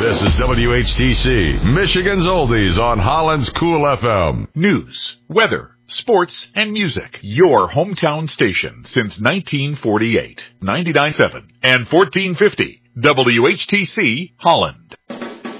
This is WHTC, Michigan's Oldies on Holland's Cool FM. News, weather, sports, and music. Your hometown station since 1948. 99.7 and 1450. WHTC Holland.